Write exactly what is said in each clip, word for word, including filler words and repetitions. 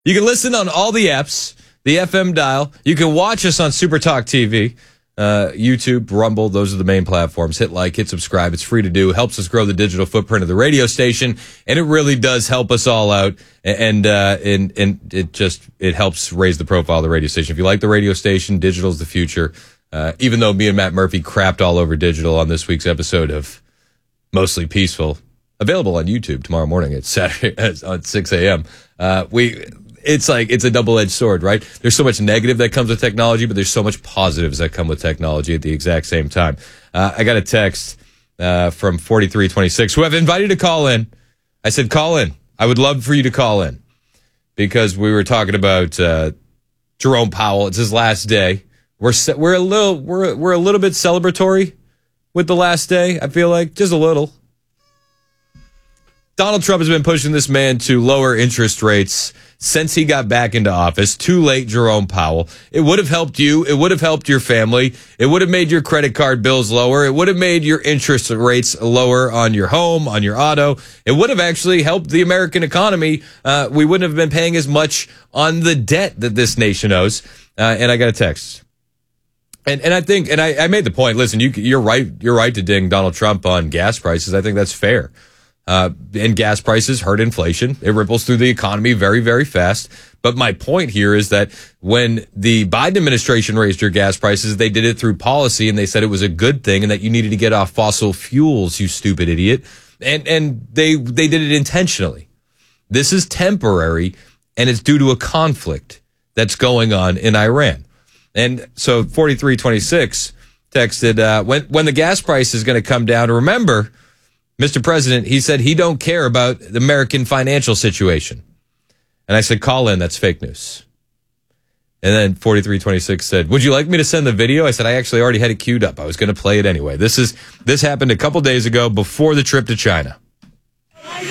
You can listen on all the apps, the F M dial. You can watch us on Super Talk T V, uh, YouTube, Rumble. Those are the main platforms. Hit like, hit subscribe. It's free to do. It helps us grow the digital footprint of the radio station, and it really does help us all out. And uh, and and it just it helps raise the profile of the radio station. If you like the radio station, digital's the future. Uh, even though me and Matt Murphy crapped all over digital on this week's episode of Mostly Peaceful, available on YouTube tomorrow morning at Saturday at six a.m. Uh, we. It's like, it's a double-edged sword, right? There's so much negative that comes with technology, but there's so much positives that come with technology at the exact same time. Uh, I got a text uh, from forty-three twenty-six, who I've invited to call in. I said, call in. I would love for you to call in, because we were talking about uh, Jerome Powell. It's his last day. We're we're a little we're we're a little bit celebratory with the last day. I feel like just a little. Donald Trump has been pushing this man to lower interest rates since he got back into office. Too late, Jerome Powell. It would have helped you. It would have helped your family. It would have made your credit card bills lower. It would have made your interest rates lower on your home, on your auto. It would have actually helped the American economy. Uh, we wouldn't have been paying as much on the debt that this nation owes. Uh, and I got a text. And and I think, and I, I made the point, listen, you, you're right. You're right to ding Donald Trump on gas prices. I think that's fair. Uh, and gas prices hurt inflation. It ripples through the economy very, very fast. But my point here is that when the Biden administration raised your gas prices, they did it through policy, and they said it was a good thing and that you needed to get off fossil fuels, you stupid idiot. And, and they, they did it intentionally. This is temporary, and it's due to a conflict that's going on in Iran. And so forty-three twenty-six texted, uh, when, when the gas price is going to come down, remember, Mister President, he said he don't care about the American financial situation. And I said, call in. That's fake news. And then forty-three twenty-six said, would you like me to send the video? I said, I actually already had it queued up. I was going to play it anyway. This is this happened a couple days ago before the trip to China. When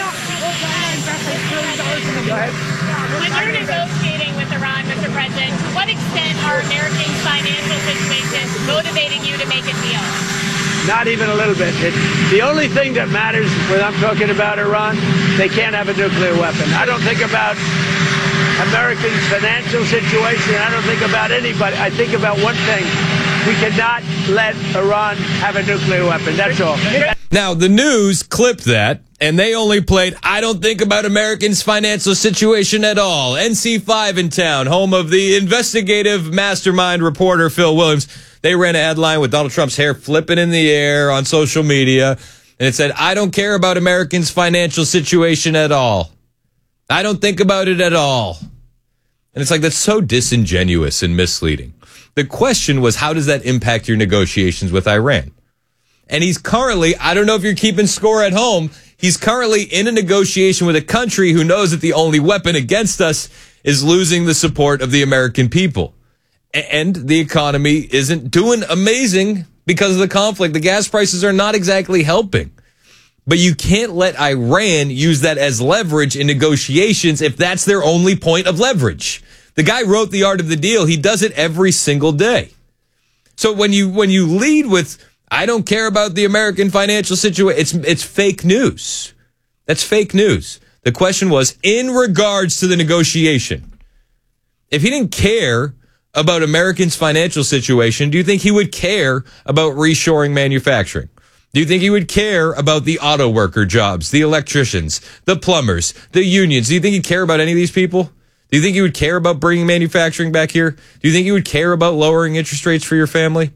you're negotiating with Iran, Mister President, to what extent are Americans' financial situations motivating you to make a deal? Not even a little bit. It, the only thing that matters when I'm talking about Iran, they can't have a nuclear weapon. I don't think about Americans' financial situation. I don't think about anybody. I think about one thing. We cannot let Iran have a nuclear weapon. That's all. Now, the news clipped that, and they only played, I don't think about Americans' financial situation at all. N C five in town, home of the investigative mastermind reporter Phil Williams. They ran a headline with Donald Trump's hair flipping in the air on social media, and it said, I don't care about Americans' financial situation at all. I don't think about it at all. And it's like, that's so disingenuous and misleading. The question was, how does that impact your negotiations with Iran? And he's currently, I don't know if you're keeping score at home, he's currently in a negotiation with a country who knows that the only weapon against us is losing the support of the American people. And the economy isn't doing amazing because of the conflict. The gas prices are not exactly helping. But you can't let Iran use that as leverage in negotiations if that's their only point of leverage. The guy wrote The Art of the Deal. He does it every single day. So when you when you lead with, I don't care about the American financial situation, it's it's fake news. That's fake news. The question was, in regards to the negotiation, if he didn't care about Americans' financial situation, do you think he would care about reshoring manufacturing? Do you think he would care about the auto worker jobs, the electricians, the plumbers, the unions? Do you think he'd care about any of these people? Do you think he would care about bringing manufacturing back here? Do you think he would care about lowering interest rates for your family?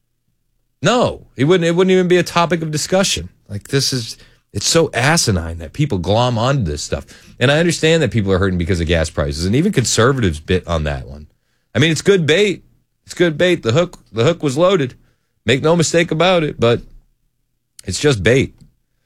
No, it wouldn't. It wouldn't even be a topic of discussion. Like, this is, it's so asinine that people glom onto this stuff. And I understand that people are hurting because of gas prices, and even conservatives bit on that one. I mean, it's good bait. It's good bait. The hook, the hook was loaded. Make no mistake about it, but it's just bait.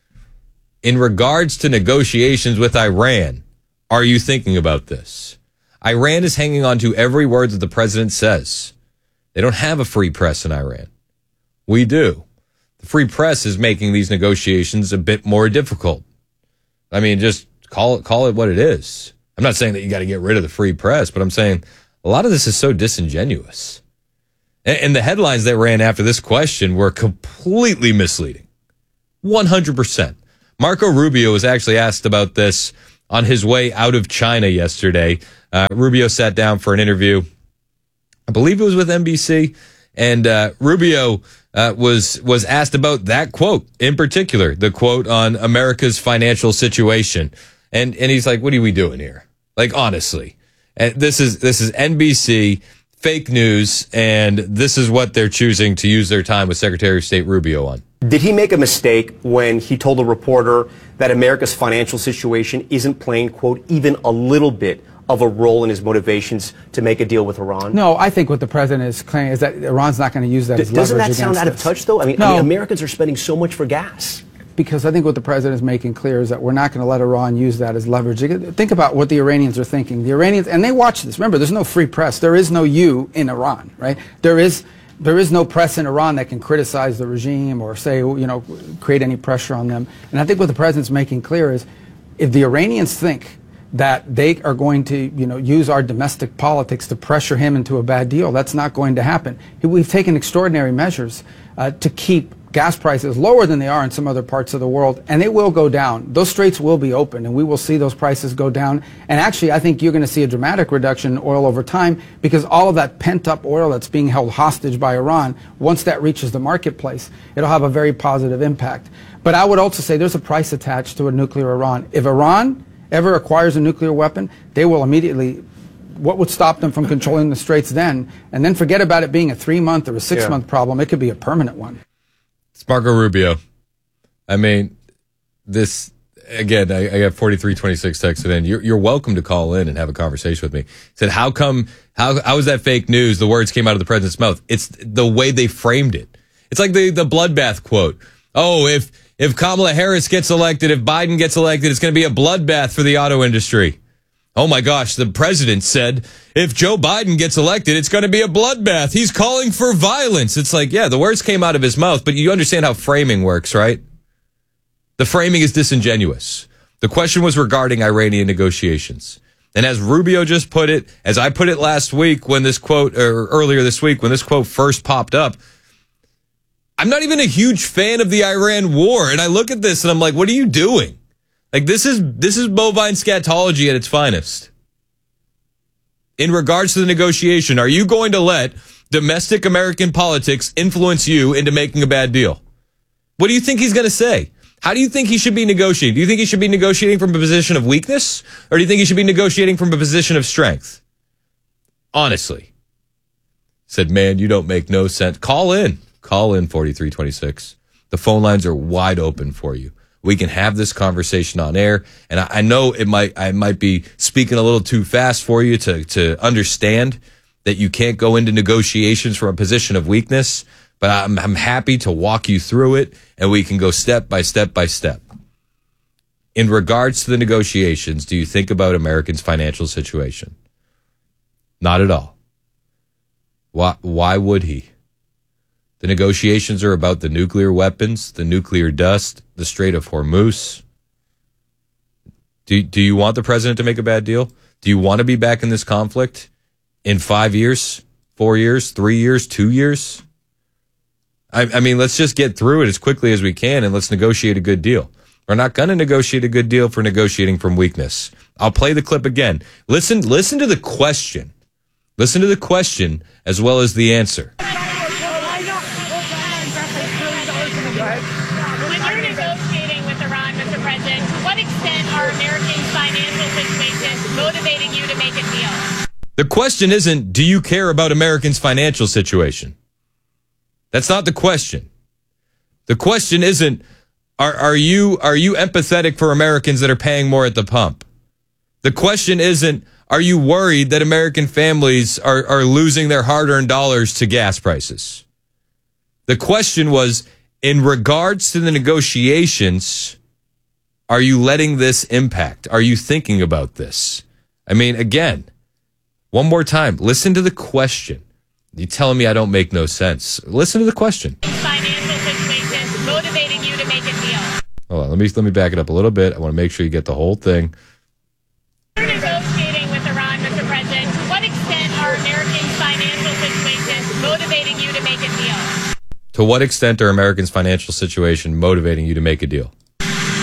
In regards to negotiations with Iran, are you thinking about this? Iran is hanging on to every word that the president says. They don't have a free press in Iran. We do. The free press is making these negotiations a bit more difficult. I mean, just call it, call it what it is. I'm not saying that you got to get rid of the free press, but I'm saying a lot of this is so disingenuous. And, and the headlines that ran after this question were completely misleading. one hundred percent. Marco Rubio was actually asked about this on his way out of China yesterday. Uh, Rubio sat down for an interview. I believe it was with N B C. And uh, Rubio uh, was was asked about that quote in particular, the quote on America's financial situation. And and he's like, what are we doing here? Like, honestly, and this is this is N B C, fake news, and this is what they're choosing to use their time with Secretary of State Rubio on. Did he make a mistake when he told a reporter that America's financial situation isn't playing, quote, even a little bit of a role in his motivations to make a deal with Iran? No, I think what the president is claiming is that Iran's not going to use that D- as leverage against us. Doesn't that sound out of touch, though? I mean, no. I mean, Americans are spending so much for gas. Because I think what the president is making clear is that we're not going to let Iran use that as leverage. Think about what the Iranians are thinking. The Iranians, and they watch this. Remember, there's no free press. There is no you in Iran, right? There is, there is no press in Iran that can criticize the regime or say, you know, create any pressure on them. And I think what the president's making clear is if the Iranians think that they are going to, you know, use our domestic politics to pressure him into a bad deal, that's not going to happen. We've taken extraordinary measures uh, to keep gas prices lower than they are in some other parts of the world, and they will go down. Those straits will be open, and we will see those prices go down. And actually, I think you're going to see a dramatic reduction in oil over time because all of that pent-up oil that's being held hostage by Iran, once that reaches the marketplace, it'll have a very positive impact. But I would also say there's a price attached to a nuclear Iran. If Iran ever acquires a nuclear weapon, they will immediately, what would stop them from controlling the straits then? And then forget about it being a three-month or a six-month yeah. problem. It could be a permanent one. It's Marco Rubio. I mean, this, again, I, I got forty-three twenty-six texted in. You're, you're welcome to call in and have a conversation with me. He said, how come, how, how is that fake news? The words came out of the president's mouth. It's the way they framed it. It's like the, the bloodbath quote. Oh, if, if Kamala Harris gets elected, if Biden gets elected, it's going to be a bloodbath for the auto industry. Oh my gosh, the president said, if Joe Biden gets elected, it's going to be a bloodbath. He's calling for violence. It's like, yeah, the words came out of his mouth, but you understand how framing works, right? The framing is disingenuous. The question was regarding Iranian negotiations. And as Rubio just put it, as I put it last week when this quote, or earlier this week when this quote first popped up, I'm not even a huge fan of the Iran war. And I look at this and I'm like, what are you doing? Like, this is this is bovine scatology at its finest. In regards to the negotiation, are you going to let domestic American politics influence you into making a bad deal? What do you think he's going to say? How do you think he should be negotiating? Do you think he should be negotiating from a position of weakness? Or do you think he should be negotiating from a position of strength? Honestly. Said, man, you don't make no sense. Call in. Call in forty-three twenty-six. The phone lines are wide open for you. We can have this conversation on air, and I, I know it might I might be speaking a little too fast for you to to understand that you can't go into negotiations from a position of weakness, but I'm I'm happy to walk you through it, and we can go step by step by step. In regards to the negotiations, do you think about Americans' financial situation? Not at all. Why why would he? The negotiations are about the nuclear weapons, the nuclear dust, the Strait of Hormuz. Do, do you want the president to make a bad deal? Do you want to be back in this conflict in five years, four years, three years, two years? I, I mean, let's just get through it as quickly as we can and let's negotiate a good deal. We're not going to negotiate a good deal for negotiating from weakness. I'll play the clip again. Listen, listen to the question. Listen to the question as well as the answer. When you're negotiating with Iran, Mister President, to what extent are Americans' financial situations motivating you to make a deal? The question isn't, do you care about Americans' financial situation? That's not the question. The question isn't, are, are you are you empathetic for Americans that are paying more at the pump? The question isn't, are you worried that American families are, are losing their hard-earned dollars to gas prices? The question was, in regards to the negotiations, are you letting this impact? Are you thinking about this? I mean, again, one more time, listen to the question. You telling me I don't make no sense. Listen to the question. Financial situations motivating you to make a deal. Hold on, let me, let me back it up a little bit. I want to make sure you get the whole thing. You're negotiating with Iran, Mister President. To what extent are Americans' financial situations motivating you to make a deal? To what extent are Americans' financial situation motivating you to make a deal?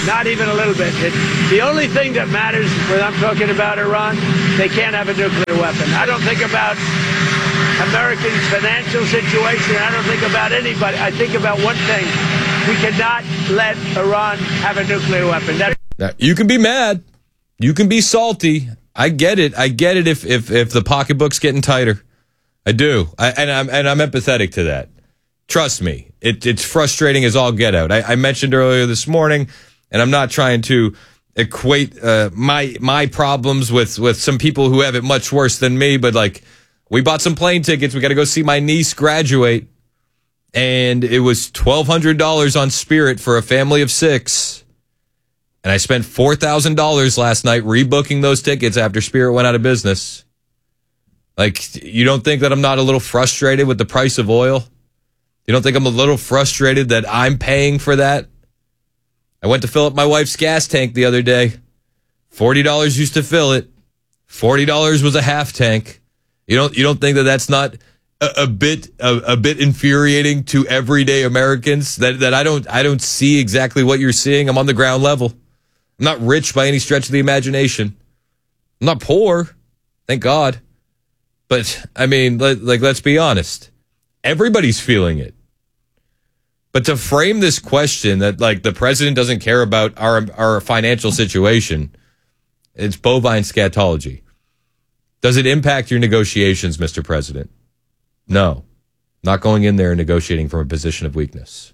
Not even a little bit. It, the only thing that matters when I'm talking about Iran, they can't have a nuclear weapon. I don't think about Americans' financial situation. I don't think about anybody. I think about one thing. We cannot let Iran have a nuclear weapon. That- now, you can be mad. You can be salty. I get it. I get it if if, if the pocketbook's getting tighter. I do. I, and I'm and I'm empathetic to that. Trust me. It, it's frustrating as all get out. I, I mentioned earlier this morning, and I'm not trying to equate uh, my my problems with, with some people who have it much worse than me, but like, we bought some plane tickets. We got to go see my niece graduate, and it was twelve hundred dollars on Spirit for a family of six. And I spent four thousand dollars last night rebooking those tickets after Spirit went out of business. Like, you don't think that I'm not a little frustrated with the price of oil? You don't think I'm a little frustrated that I'm paying for that? I went to fill up my wife's gas tank the other day. forty dollars used to fill it. forty dollars was a half tank. You don't you don't think that that's not a, a bit a, a bit infuriating to everyday Americans? That that I don't I don't see exactly what you're seeing. I'm on the ground level. I'm not rich by any stretch of the imagination. I'm not poor, thank God. But I mean, like, like let's be honest. Everybody's feeling it. But to frame this question that like the president doesn't care about our our financial situation, it's bovine scatology. Does it impact your negotiations, Mister President? No. Not going in there and negotiating from a position of weakness.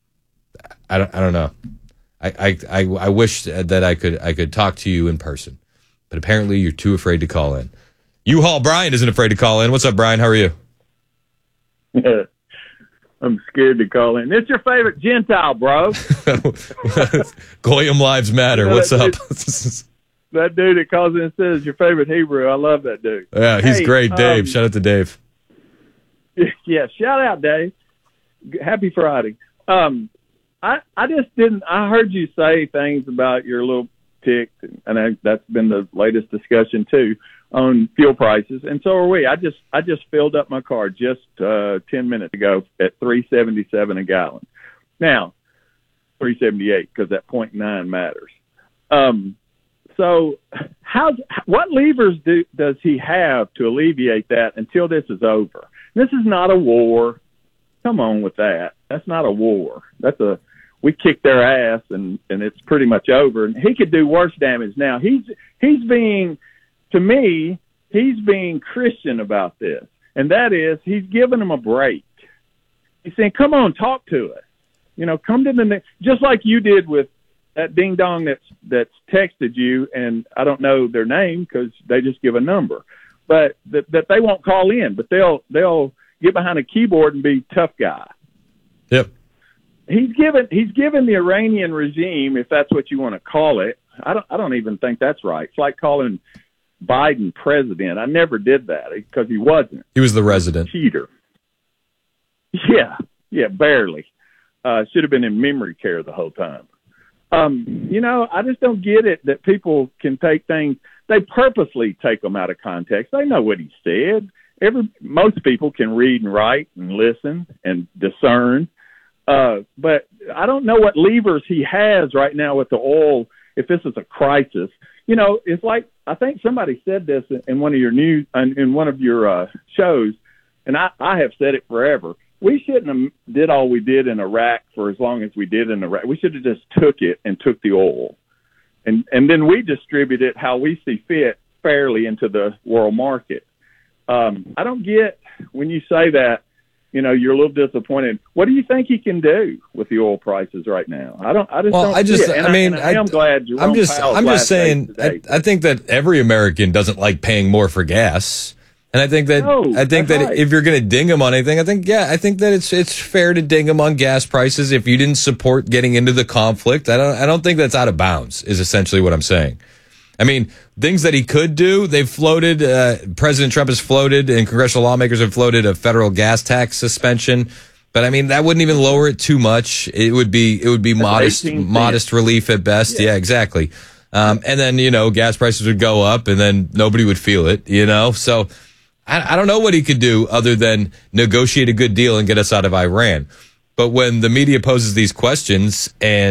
I don't I don't know. I I I wish that I could I could talk to you in person. But apparently you're too afraid to call in. U-Haul Brian isn't afraid to call in. What's up, Brian? How are you? Yeah. I'm scared to call in. It's your favorite Gentile, bro. Goyim Lives Matter. You know, What's that up? Dude, that dude that calls in and says your favorite Hebrew. I love that dude. Yeah, he's hey, great. Dave. Um, Shout out to Dave. Yeah, shout out, Dave. Happy Friday. Um, I I just didn't. I heard you say things about your little tick, and I, that's been the latest discussion too on fuel prices, and so are we. I just I just filled up my car just uh, ten minutes ago at three seventy seven a gallon. Now, three seventy eight because that point nine matters. Um, so, how what levers do does he have to alleviate that until this is over? This is not a war. Come on with that. That's not a war. That's a we kicked their ass and and it's pretty much over. And he could do worse damage. Now he's he's being. To me, he's being Christian about this, and that is he's giving them a break. He's saying, come on, talk to us. You know, come to the – just like you did with that ding-dong that's, that's texted you, and I don't know their name because they just give a number, but that, that they won't call in, but they'll they'll get behind a keyboard and be tough guy. Yep. He's given he's given the Iranian regime, if that's what you want to call it. I don't I don't even think that's right. It's like calling – Biden president. I never did that because he wasn't. He was the resident. Cheater. Yeah, yeah, barely. Uh, should have been in memory care the whole time. Um, you know, I just don't get it that people can take things. They purposely take them out of context. They know what he said. Every most people can read and write and listen and discern. Uh, but I don't know what levers he has right now with the oil. If this is a crisis. You know, it's like I think somebody said this in one of your news in one of your uh, shows, and I, I have said it forever. We shouldn't have did all we did in Iraq for as long as we did in Iraq. We should have just took it and took the oil, and and then we distribute it how we see fit fairly into the world market. Um, I don't get when you say that. You know, you're a little disappointed. What do you think he can do with the oil prices right now? I don't. I just well, don't. I just. See it. I mean, I, I am I, glad. Jerome I'm just. Powell's I'm just last saying. day I, I think that every American doesn't like paying more for gas, and I think that. No, I think that right. if you're going to ding them on anything, I think yeah, I think that it's it's fair to ding them on gas prices if you didn't support getting into the conflict. I don't. I don't think that's out of bounds. Is essentially what I'm saying. I mean, things that he could do, they've floated, uh, President Trump has floated and congressional lawmakers have floated a federal gas tax suspension. But I mean, that wouldn't even lower it too much. It would be, it would be That's modest, modest relief at best. Yeah, yeah exactly. Um, and then, you know, gas prices would go up and then nobody would feel it, you know? So I, I don't know what he could do other than negotiate a good deal and get us out of Iran. But when the media poses these questions and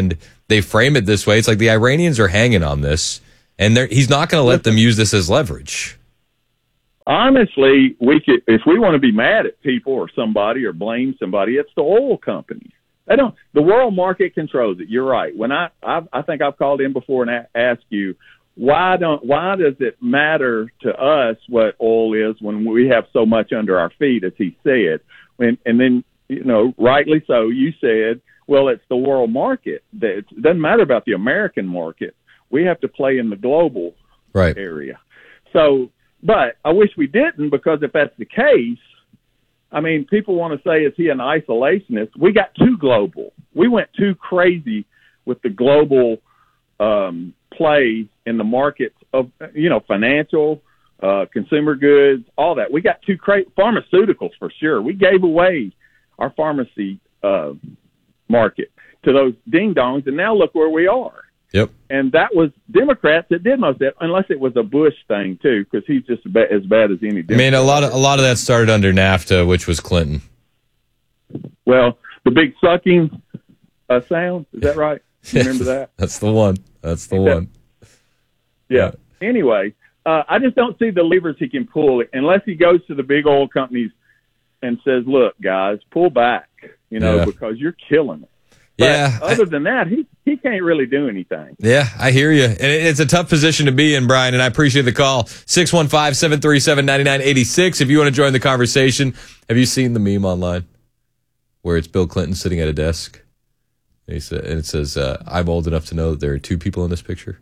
they frame it this way. It's like the Iranians are hanging on this, and he's not going to let them use this as leverage. Honestly, we could, if we want to be mad at people or somebody or blame somebody, it's the oil companies. They don't. The world market controls it. You're right. When I, I, I think I've called in before and a- asked you, why don't, why does it matter to us what oil is when we have so much under our feet, as he said? And, and then, you know, rightly so, you said, well, it's the world market. That it doesn't matter about the American market. We have to play in the global right. area. So, but I wish we didn't, because if that's the case, I mean, people want to say, is he an isolationist? We got too global. We went too crazy with the global um, play in the markets of, you know, financial, uh, consumer goods, all that. We got too crazy. Pharmaceuticals, for sure. We gave away our pharmacy uh, market to those ding-dongs, and now look where we are. Yep. And that was Democrats that did most of that, unless it was a Bush thing too, because he's just ba- as bad as any Democrat. I mean, a lot of a lot of that started under NAFTA, which was Clinton. Well, the big sucking uh, sound, is that right? You remember that? That's the one. That's the one. Yeah. yeah. Anyway, uh, I just don't see the levers he can pull unless he goes to the big oil companies and says, "Look, guys, pull back," you know, yeah. because you're killing it. But yeah. other than that, he, he can't really do anything. Yeah, I hear you. And it's a tough position to be in, Brian, and I appreciate the call. six one five, seven three seven, nine nine eight six. If you want to join the conversation, have you seen the meme online where it's Bill Clinton sitting at a desk? And, he said, and it says, uh, I'm old enough to know that there are two people in this picture.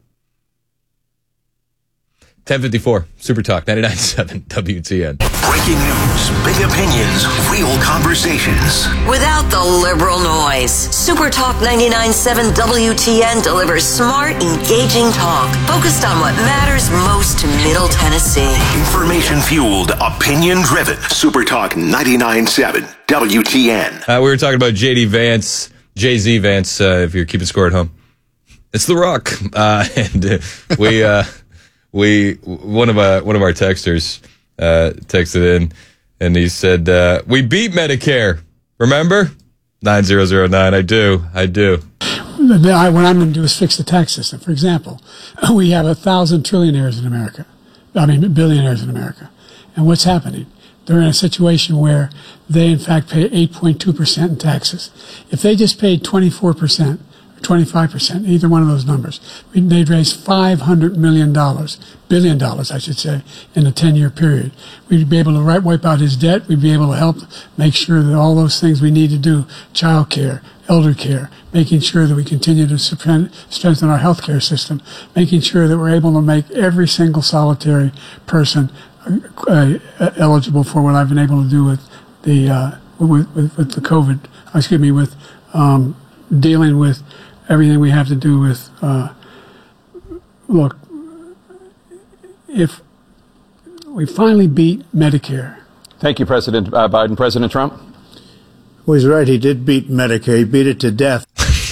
ten fifty-four, Super Talk, ninety-nine point seven W T N. Breaking news, big opinions, real conversations. Without the liberal noise, Super Talk ninety-nine point seven W T N delivers smart, engaging talk focused on what matters most to Middle Tennessee. Information-fueled, opinion-driven. Super Talk ninety-nine point seven W T N. Uh, we were talking about J D Vance, Jay-Z Vance, uh, if you're keeping score at home. It's The Rock. Uh, and uh, we... Uh, We one of our one of our texters uh, texted in, and he said, uh, "We beat Medicare. Remember? nine zero zero nine. I do. I do." What I'm going to do is fix the tax system. For example, we have a thousand trillionaires in America. I mean, billionaires in America. And what's happening? They're in a situation where they, in fact, pay eight point two percent in taxes. If they just paid twenty-four percent, twenty-five percent, either one of those numbers, they'd raise five hundred million dollars, billion dollars, I should say, in a ten-year period. We'd be able to right, wipe out his debt. We'd be able to help make sure that all those things we need to do, child care, elder care, making sure that we continue to strengthen our health care system, making sure that we're able to make every single solitary person uh, uh, eligible for what I've been able to do with the, uh, with, with, with the COVID, excuse me, with um, dealing with everything we have to do with, uh, look, if we finally beat Medicare. Thank you, President uh, Biden. President Trump? Well, he's right. He did beat Medicare. He beat it to death.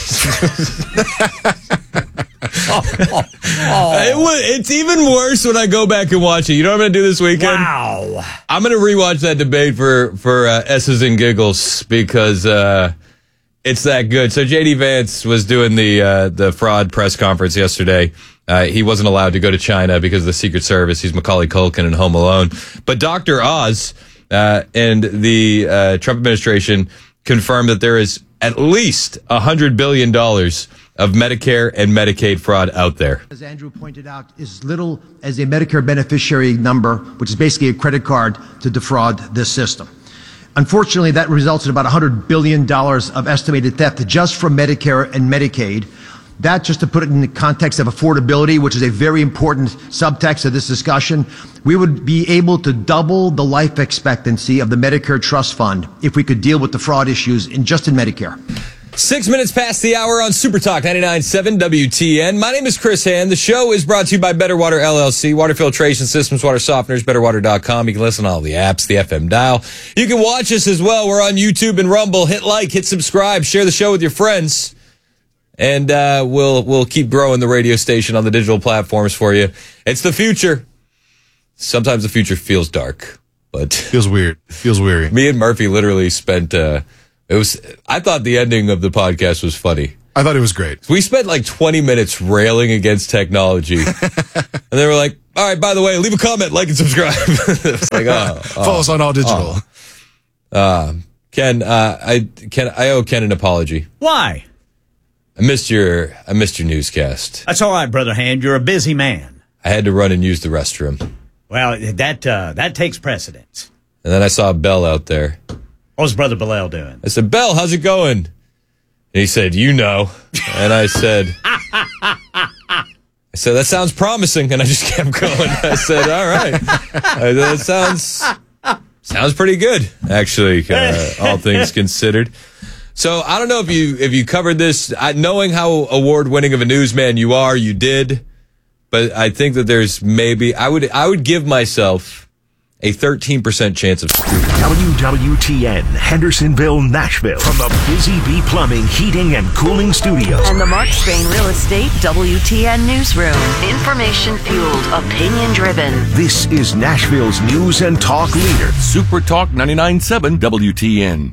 oh, oh, oh. It was, it's even worse when I go back and watch it. You know what I'm going to do this weekend? Wow. I'm going to rewatch that debate for, for uh, S's and giggles because... Uh, It's that good. So J D Vance was doing the uh, the fraud press conference yesterday. Uh, he wasn't allowed to go to China because of the Secret Service. He's Macaulay Culkin in Home Alone. But Doctor Oz uh, and the uh, Trump administration confirmed that there is at least one hundred billion dollars of Medicare and Medicaid fraud out there. As Andrew pointed out, as little as a Medicare beneficiary number, which is basically a credit card to defraud this system. Unfortunately, that results in about one hundred billion dollars of estimated theft just from Medicare and Medicaid. That, just to put it in the context of affordability, which is a very important subtext of this discussion, we would be able to double the life expectancy of the Medicare Trust Fund if we could deal with the fraud issues in just in Medicare. Six minutes past the hour on Super Talk ninety-nine point seven W T N. My name is Chris Hand. The show is brought to you by Better Water L L C, water filtration systems, water softeners, better water dot com. You can listen on all the apps, the F M dial. You can watch us as well. We're on YouTube and Rumble. Hit like, hit subscribe, share the show with your friends. And uh, we'll we'll keep growing the radio station on the digital platforms for you. It's the future. Sometimes the future feels dark, but feels weird. Feels weary. Me and Murphy literally spent... Uh, It was. I thought the ending of the podcast was funny. I thought it was great. We spent like twenty minutes railing against technology. And they were like, all right, by the way, leave a comment, like, and subscribe. It's like, oh, oh, Follow us on all digital. Oh. Uh, Ken, uh, I Ken, I owe Ken an apology. Why? I missed your I missed your newscast. That's all right, Brother Hand. You're a busy man. I had to run and use the restroom. Well, that uh, that takes precedence. And then I saw Bell out there. What's Brother Bellel doing? I said, Bell, how's it going? And he said, you know. And I said, I said, that sounds promising. And I just kept going. I said, all right. I said, that sounds sounds pretty good, actually, uh, all things considered. So I don't know if you if you covered this. I, knowing how award-winning of a newsman you are, you did. But I think that there's maybe, I would I would give myself a thirteen percent chance of W W T N, Hendersonville, Nashville, from the Busy Bee Plumbing, Heating, and Cooling Studios. And the Mark Spain Real Estate W T N Newsroom. Information-fueled, opinion-driven. This is Nashville's news and talk leader. Super Talk ninety-nine point seven W T N.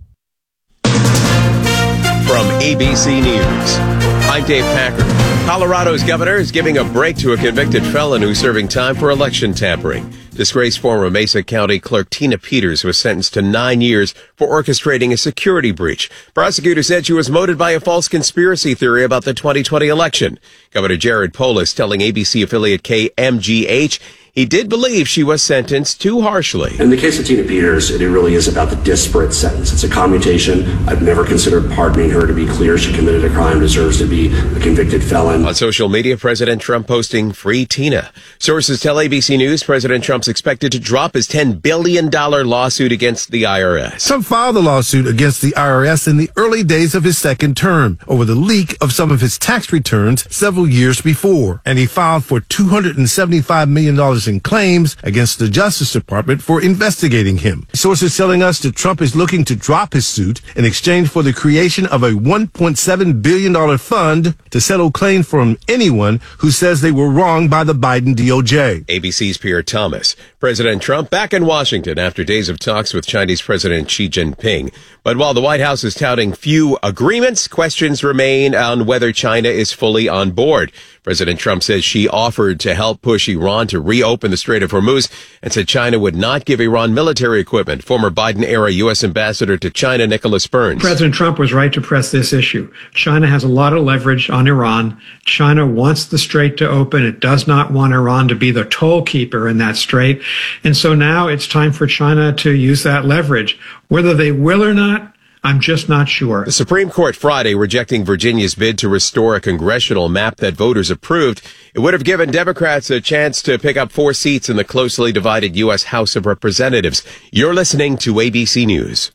From A B C News, I'm Dave Packer. Colorado's governor is giving a break to a convicted felon who's serving time for election tampering. Disgraced former Mesa County Clerk Tina Peters was sentenced to nine years for orchestrating a security breach. Prosecutors said she was motivated by a false conspiracy theory about the twenty twenty election. Governor Jared Polis telling A B C affiliate K M G H he did believe she was sentenced too harshly. In the case of Tina Peters, it really is about the disparate sentence. It's a commutation. I've never considered pardoning her. To be clear, she committed a crime, deserves to be a convicted felon. On social media, President Trump posting Free Tina. Sources tell A B C News President Trump's expected to drop his ten billion dollars lawsuit against the I R S. Trump filed a lawsuit against the I R S in the early days of his second term over the leak of some of his tax returns several years before. And he filed for two hundred seventy-five million dollars in claims against the Justice Department for investigating him. Sources telling us that Trump is looking to drop his suit in exchange for the creation of a one point seven billion dollars fund to settle claims from anyone who says they were wronged by the Biden D O J. A B C's Pierre Thomas. President Trump back in Washington after days of talks with Chinese President Xi Jinping. But while the White House is touting few agreements, questions remain on whether China is fully on board. President Trump says Xi offered to help push Iran to reopen the Strait of Hormuz and said China would not give Iran military equipment. Former Biden-era U S Ambassador to China, Nicholas Burns. President Trump was right to press this issue. China has a lot of leverage on Iran. China wants the strait to open. It does not want Iran to be the toll keeper in that strait. And so now it's time for China to use that leverage. Whether they will or not, I'm just not sure. The Supreme Court Friday rejecting Virginia's bid to restore a congressional map that voters approved. It would have given Democrats a chance to pick up four seats in the closely divided U S House of Representatives. You're listening to A B C News.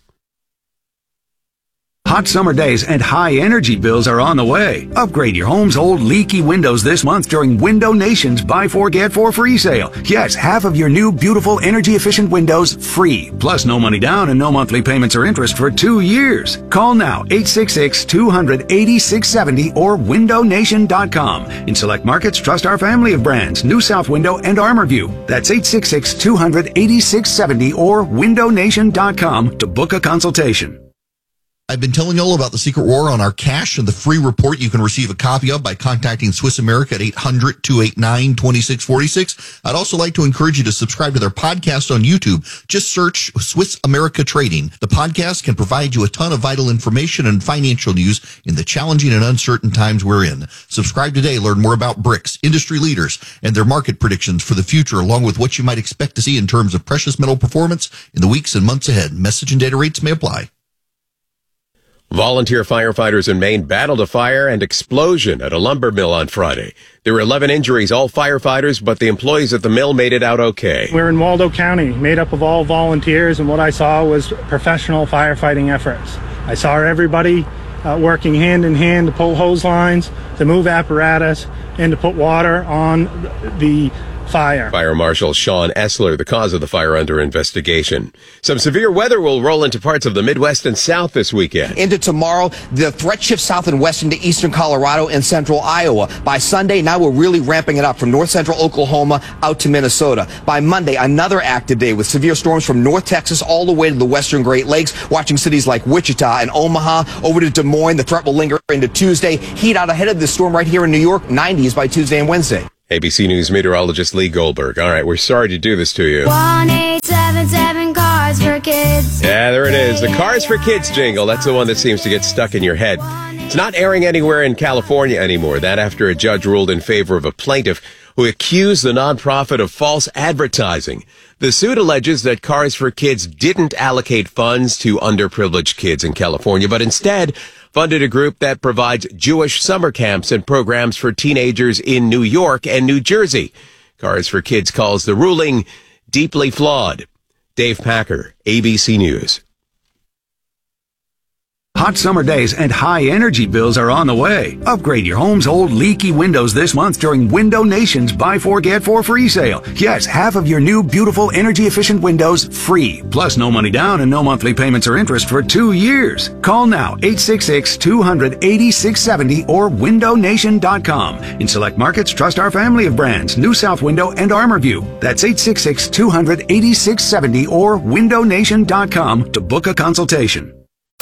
Hot summer days and high energy bills are on the way. Upgrade your home's old leaky windows this month during Window Nation's Buy Four Get Four free sale. Yes, half of your new beautiful energy efficient windows free. Plus no money down and no monthly payments or interest for two years. Call now eight six six, two hundred, eighty-six seventy or window nation dot com. In select markets, trust our family of brands, New South Window and ArmorView. That's eight six six, two hundred, eighty-six seventy or window nation dot com to book a consultation. I've been telling you all about the Secret War on our cash and the free report you can receive a copy of by contacting Swiss America at eight hundred, two eight nine, two six four six. I'd also like to encourage you to subscribe to their podcast on YouTube. Just search Swiss America Trading. The podcast can provide you a ton of vital information and financial news in the challenging and uncertain times we're in. Subscribe today. Learn more about BRICS, industry leaders, and their market predictions for the future, along with what you might expect to see in terms of precious metal performance in the weeks and months ahead. Message and data rates may apply. Volunteer firefighters in Maine battled a fire and explosion at a lumber mill on Friday. There were eleven injuries, all firefighters, but the employees at the mill made it out okay. We're in Waldo County, made up of all volunteers, and what I saw was professional firefighting efforts. I saw everybody uh, working hand in hand to pull hose lines, to move apparatus, and to put water on the fire. Fire Marshal Sean Essler, the cause of the fire under investigation. Some severe weather will roll into parts of the Midwest and South this weekend. Into tomorrow, the threat shifts south and west into eastern Colorado and central Iowa. By Sunday, now we're really ramping it up from north central Oklahoma out to Minnesota. By Monday, another active day with severe storms from North Texas all the way to the western Great Lakes, watching cities like Wichita and Omaha over to Des Moines. The threat will linger into Tuesday. Heat out ahead of this storm right here in New York, nineties by Tuesday and Wednesday. A B C News meteorologist Lee Goldberg. All right, we're sorry to do this to you. one eight seven seven Cars for Kids. Yeah, there it is. The Cars for Kids jingle. That's the one that seems to get stuck in your head. It's not airing anywhere in California anymore. That after a judge ruled in favor of a plaintiff who accused the nonprofit of false advertising. The suit alleges that Cars for Kids didn't allocate funds to underprivileged kids in California, but instead funded a group that provides Jewish summer camps and programs for teenagers in New York and New Jersey. Cars for Kids calls the ruling deeply flawed. Dave Packer, A B C News. Hot summer days and high energy bills are on the way. Upgrade your home's old leaky windows this month during Window Nation's Buy Four Get Four free sale. Yes, half of your new beautiful energy efficient windows free. Plus no money down and no monthly payments or interest for two years. Call now eight six six, two hundred, eighty-six seventy or window nation dot com. In select markets, trust our family of brands, New South Window and ArmorView. That's eight six six, two hundred, eighty-six seventy or window nation dot com to book a consultation.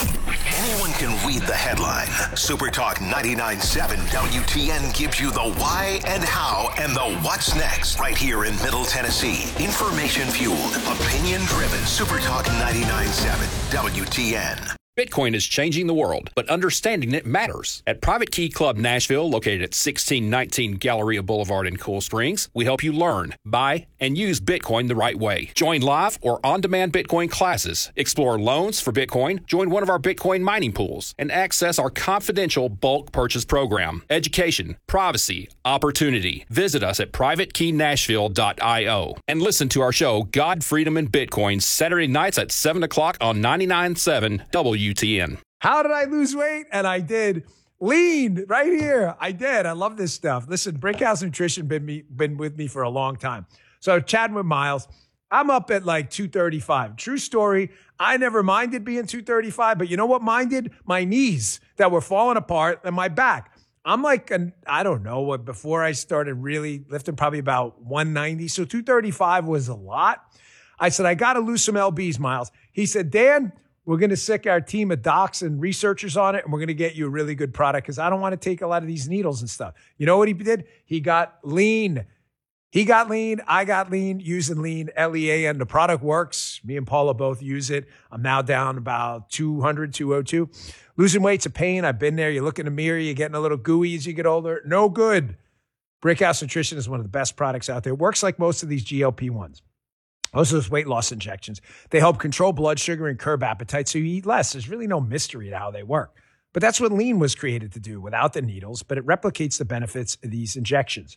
The headline. Super Talk ninety-nine point seven W T N gives you the why and how and the what's next right here in Middle Tennessee. Information fueled, opinion driven. Super Talk ninety-nine point seven W T N. Bitcoin is changing the world, but understanding it matters. At Private Key Club Nashville, located at sixteen nineteen Galleria Boulevard in Cool Springs, we help you learn, buy, and use Bitcoin the right way. Join live or on-demand Bitcoin classes, explore loans for Bitcoin, join one of our Bitcoin mining pools, and access our confidential bulk purchase program. Education, privacy, opportunity. Visit us at private key nashville dot io and listen to our show, God, Freedom, and Bitcoin, Saturday nights at seven o'clock on ninety-nine point seven W T N. How did I lose weight? And I did. Lean right here. I did. I love this stuff. Listen, Brickhouse Nutrition been me been with me for a long time. So chatting with Miles, I'm up at like two thirty-five. True story. I never minded being two thirty-five, but you know what minded? My knees that were falling apart and my back. I'm like, an, I don't know what, before I started really lifting, probably about one ninety. So two thirty-five was a lot. I said, I got to lose some L Bs, Miles. He said, Dan, we're going to sick our team of docs and researchers on it, and we're going to get you a really good product because I don't want to take a lot of these needles and stuff. You know what he did? He got lean. He got lean. I got lean using lean, L E A N. The product works. Me and Paula both use it. I'm now down about two hundred, two oh two. Losing weight's a pain. I've been there. You look in the mirror, you're getting a little gooey as you get older. No good. Brickhouse Nutrition is one of the best products out there. It works like most of these G L P ones. Most of those weight loss injections, they help control blood sugar and curb appetite so you eat less. There's really no mystery to how they work. But that's what lean was created to do without the needles, but it replicates the benefits of these injections.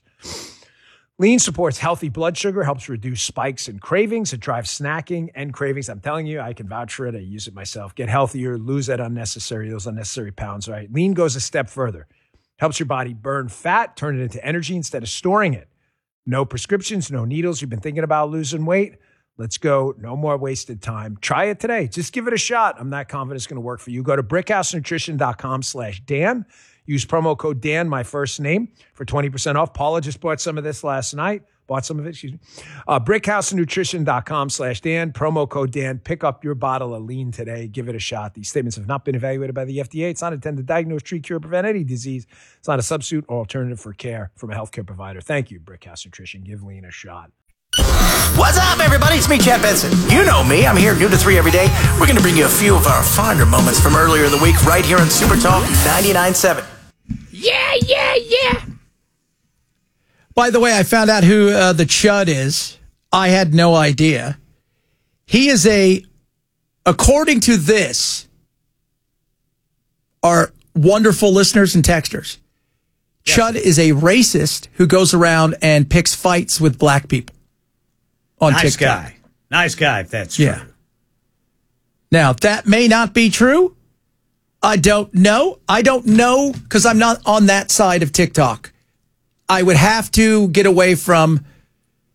Lean supports healthy blood sugar, helps reduce spikes and cravings. It drives snacking and cravings. I'm telling you, I can vouch for it. I use it myself. Get healthier, lose that unnecessary, those unnecessary pounds, right? Lean goes a step further. Helps your body burn fat, turn it into energy instead of storing it. No prescriptions, no needles. You've been thinking about losing weight? Let's go. No more wasted time. Try it today. Just give it a shot. I'm not confident it's going to work for you. Go to brickhouse nutrition dot com slash Dan. Use promo code Dan, my first name, for twenty percent off. Paula just bought some of this last night. Bought some of it, excuse me. Uh, brickhouse nutrition dot com slash Dan. Promo code Dan. Pick up your bottle of lean today. Give it a shot. These statements have not been evaluated by the F D A. It's not intended to diagnose, treat, cure, prevent any disease. It's not a substitute or alternative for care from a healthcare provider. Thank you, Brickhouse Nutrition. Give lean a shot. What's up, everybody? It's me, Chad Benson. You know me. I'm here noon to three every day. We're going to bring you a few of our fonder moments from earlier in the week right here on Super Talk ninety-nine point seven. Yeah, yeah, yeah. By the way, I found out who uh, the Chud is. I had no idea. He is a, according to this, our wonderful listeners and texters, yes. Chud is a racist who goes around and picks fights with black people on nice TikTok. Guy. Nice guy, if that's true. Yeah. Now, that may not be true. I don't know. I don't know because I'm not on that side of TikTok. I would have to get away from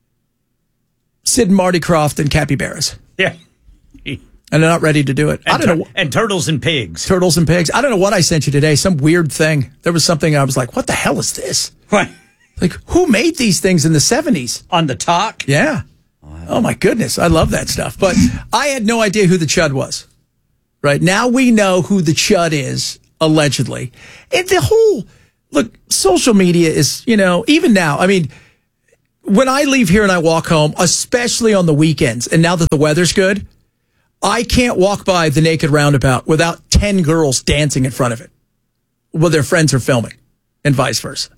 Sid and Marty Krofft and capybaras. Yeah. And they're not ready to do it. And I don't tur- know. And turtles and pigs. Turtles and pigs. I don't know what I sent you today. Some weird thing. There was something I was like, what the hell is this? What? Like, who made these things in the seventies? On the talk? Yeah. Oh, my goodness. I love that stuff. But I had no idea who the Chud was. Right? Now we know who the Chud is, allegedly. And the whole, look, social media is, you know, even now, I mean, when I leave here and I walk home, especially on the weekends, and now that the weather's good, I can't walk by the naked roundabout without ten girls dancing in front of it while their friends are filming, and vice versa.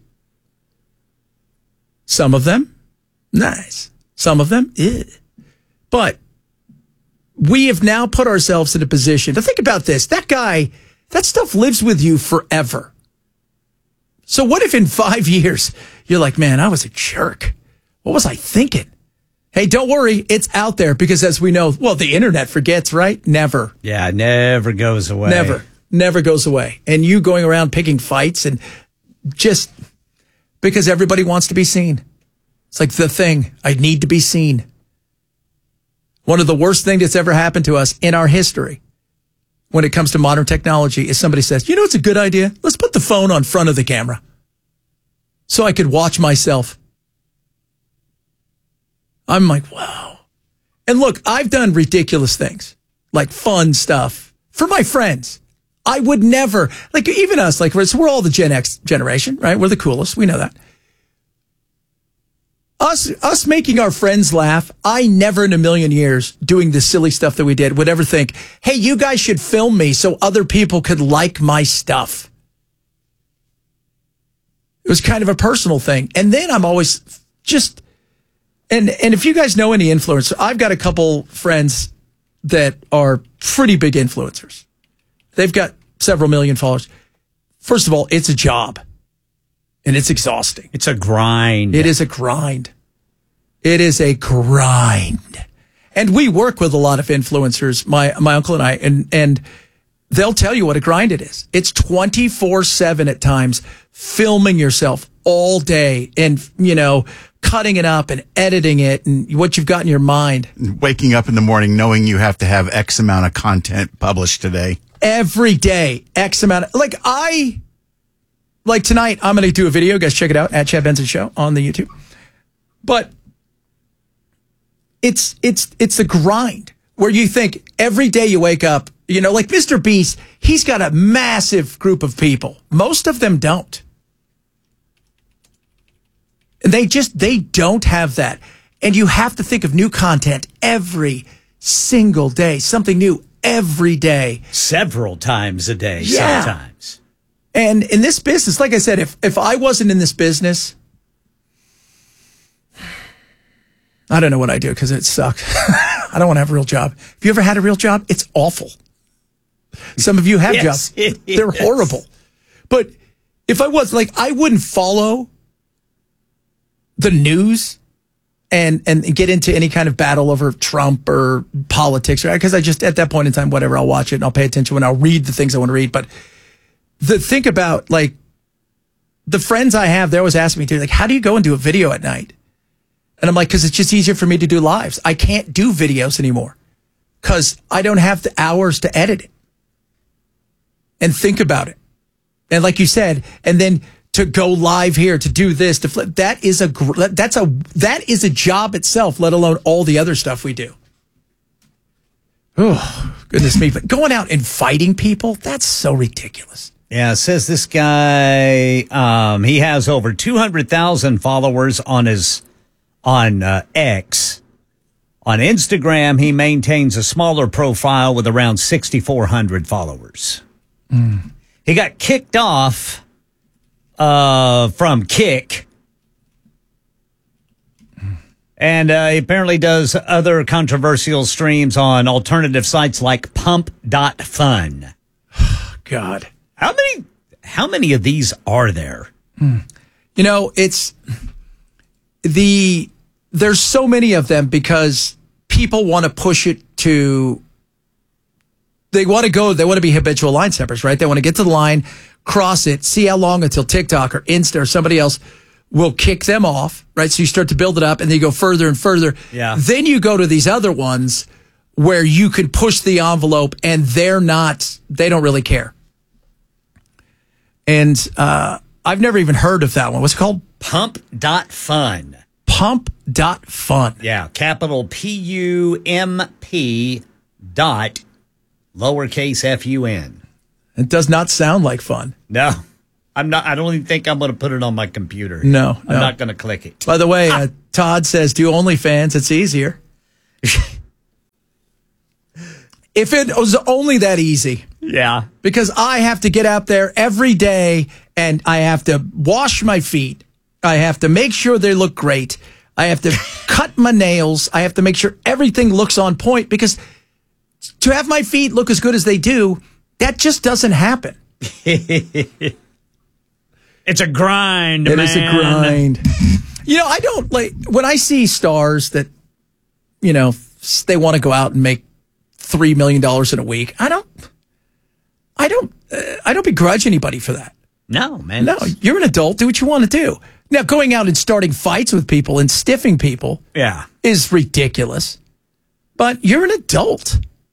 Some of them, nice. Some of them, eh. But we have now put ourselves in a position to think about this. That guy, that stuff lives with you forever. So what if in five years you're like, man, I was a jerk. What was I thinking? Hey, don't worry. It's out there because as we know, well, the internet forgets, right? Never. Yeah, it never goes away. Never. Never goes away. And you going around picking fights and just because everybody wants to be seen. It's like the thing. I need to be seen. One of the worst things that's ever happened to us in our history when it comes to modern technology is somebody says, you know, it's a good idea. Let's put the phone on front of the camera so I could watch myself. I'm like, wow. And look, I've done ridiculous things, like fun stuff for my friends. I would never, like even us, like we're, so we're all the Gen X generation, right? We're the coolest. We know that. Us, us making our friends laugh, I never in a million years doing the silly stuff that we did would ever think, hey, you guys should film me so other people could like my stuff. It was kind of a personal thing. And then I'm always just... And and if you guys know any influencers, I've got a couple friends that are pretty big influencers. They've got several million followers. First of all, it's a job. And it's exhausting. It's a grind. It is a grind. It is a grind. And we work with a lot of influencers, my my uncle and I, and and they'll tell you what a grind it is. It's twenty-four seven at times, filming yourself all day and, you know, cutting it up and editing it and what you've got in your mind. Waking up in the morning knowing you have to have X amount of content published today. Every day, X amount of, like I, like tonight, I'm going to do a video. Guys, check it out at Chad Benson Show on the YouTube. But it's, it's, it's the grind where you think every day you wake up, you know, like Mister Beast, he's got a massive group of people. Most of them don't. They just, they don't have that. And you have to think of new content every single day, something new every day. Several times a day, yeah. sometimes. And in this business, like I said, if, if I wasn't in this business, I don't know what I do because it sucks. I don't want to have a real job. Have you ever had a real job? It's awful. Some of you have yes, jobs. They're horrible. But if I was, like, I wouldn't follow the news and and get into any kind of battle over Trump or politics, right? Because I just, at that point in time, whatever, I'll watch it and I'll pay attention when I'll read the things I want to read. But the think about, like, the friends I have, they always ask me, too, like, how do you go and do a video at night? And I'm like, because it's just easier for me to do lives. I can't do videos anymore because I don't have the hours to edit it and think about it. And like you said, and then to go live here, to do this, to flip, that is a, that's a, that is a job itself, let alone all the other stuff we do. Oh, goodness me. But going out and fighting people, that's so ridiculous. Yeah, it says this guy, um, he has over two hundred thousand followers on his, on uh, X. On Instagram, he maintains a smaller profile with around sixty-four hundred followers. Mm. He got kicked off uh, from Kick. And uh, he apparently does other controversial streams on alternative sites like pump dot fun. God. How many how many of these are there? Mm. You know, it's the there's so many of them because people want to push it to they want to go, they want to be habitual line steppers, right? They want to get to the line, cross it, see how long until TikTok or Insta or somebody else will kick them off, right? So you start to build it up and then you go further and further. Yeah. Then you go to these other ones where you can push the envelope and they're not, they don't really care. And uh, I've never even heard of that one. What's it called? Pump dot fun. Pump dot fun. Yeah, capital P U M P dot lowercase F U N. It does not sound like fun. No. I'm not. I don't even think I'm going to put it on my computer. No, I'm no. not going to click it. By the way, uh, Todd says, do OnlyFans. It's easier. If it was only that easy. Yeah. Because I have to get out there every day and I have to wash my feet. I have to make sure they look great. I have to cut my nails. I have to make sure everything looks on point because to have my feet look as good as they do, that just doesn't happen. It's a grind, It man. is a grind. You know, I don't like when I see stars that, you know, they want to go out and make three million dollars in a week. I don't, I don't, uh, I don't begrudge anybody for that. No, man. No, you're an adult. Do what you want to do. Now, going out and starting fights with people and stiffing people, yeah, is ridiculous. But you're an adult,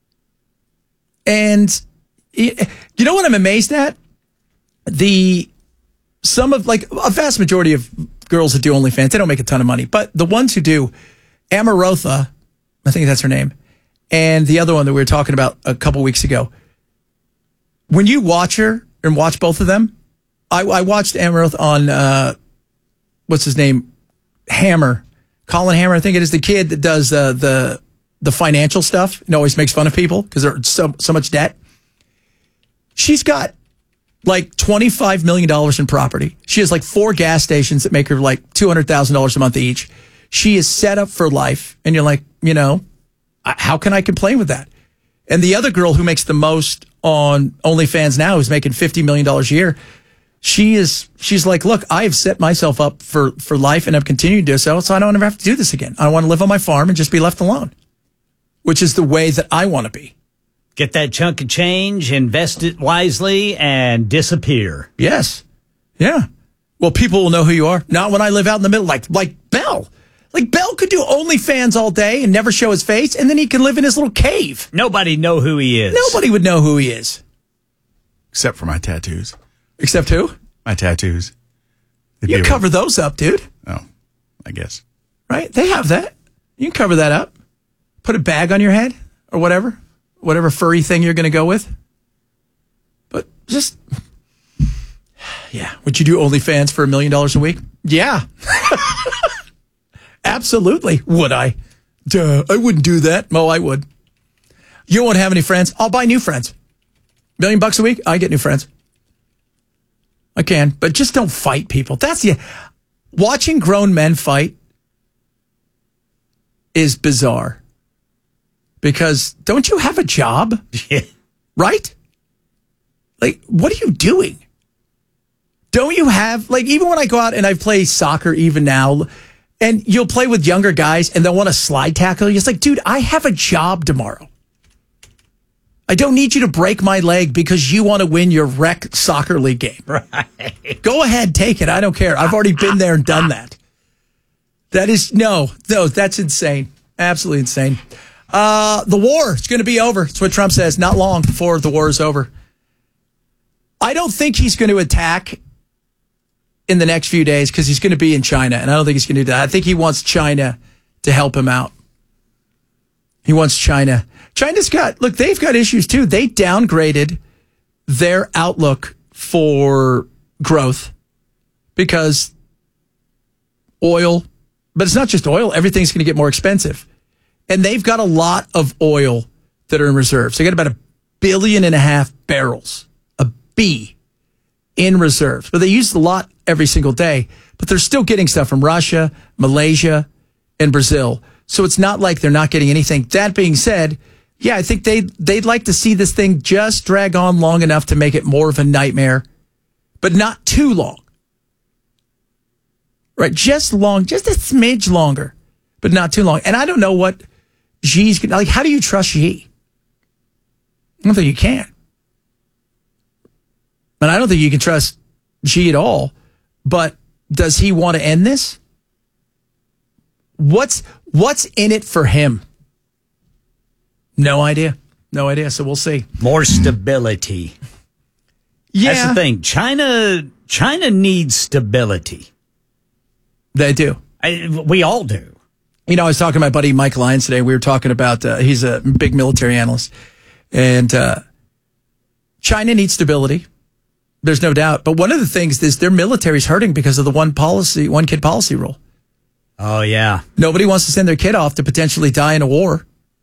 and you know what I'm amazed at? The some of like a vast majority of girls that do OnlyFans, they don't make a ton of money, but the ones who do, Amarotha, I think that's her name, and the other one that we were talking about a couple weeks ago. When you watch her and watch both of them, I, I watched Amarotha on uh, what's his name, Hammer, Colin Hammer, I think it is, the kid that does uh, the the financial stuff and always makes fun of people because they're so so much debt. She's got like twenty-five million dollars in property. She has like four gas stations that make her like two hundred thousand dollars a month each. She is set up for life. And you're like, you know, how can I complain with that? And the other girl who makes the most on OnlyFans now, who's making fifty million dollars a year, she is, she's like, look, I have set myself up for, for life and I've continued to do so, so I don't ever have to do this again. I want to live on my farm and just be left alone, which is the way that I want to be. Get that chunk of change, invest it wisely, and disappear. Yes. Yeah. Well, people will know who you are. Not when I live out in the middle, like like Bell. Like Bell could do OnlyFans all day and never show his face, and then he can live in his little cave. Nobody know who he is. Nobody would know who he is. Except for my tattoos. Except who? My tattoos. They'd You be cover able- those up, dude. Oh, I guess. Right? They have that. You can cover that up. Put a bag on your head or whatever. Whatever furry thing you're going to go with. But just, yeah. Would you do OnlyFans for a million dollars a week? Yeah. Absolutely. Would I? Duh. I wouldn't do that. Oh, I would. You won't have any friends. I'll buy new friends. Million bucks a week, I get new friends. I can. But just don't fight people. That's the, watching grown men fight is bizarre. Because don't you have a job? Right? Like, what are you doing? Don't you have, like, even when I go out and I play soccer even now, and you'll play with younger guys and they'll want to slide tackle you. It's like, dude, I have a job tomorrow. I don't need you to break my leg because you want to win your rec soccer league game. Right. Go ahead, take it. I don't care. I've already been there and done that. That is, no, no, that's insane. Absolutely insane. Uh, the war is going to be over. That's what Trump says. Not long before the war is over. I don't think he's going to attack in the next few days because he's going to be in China, and I don't think he's going to do that. I think he wants China to help him out. He wants China. China's got, look, they've got issues too. They downgraded their outlook for growth because oil, but it's not just oil. Everything's going to get more expensive. And they've got a lot of oil that are in reserves. They got about a billion and a half barrels, a B, in reserves. But they use a lot every single day. But they're still getting stuff from Russia, Malaysia, and Brazil. So it's not like they're not getting anything. That being said, yeah, I think they they'd like to see this thing just drag on long enough to make it more of a nightmare, but not too long. Right? Just long, just a smidge longer, but not too long. And I don't know what Xi's going to, like, how do you trust Xi? I don't think you can. And I don't think you can trust Xi at all. But Does he want to end this? What's what's in it for him? No idea. No idea. So we'll see. More stability. Yeah. That's the thing. China China needs stability. They do. I, we all do. You know, I was talking to my buddy Mike Lyons today. We were talking about, uh, he's a big military analyst. And uh, China needs stability. There's no doubt. But one of the things is their military's hurting because of the one policy, one kid policy rule. Oh, yeah. Nobody wants to send their kid off to potentially die in a war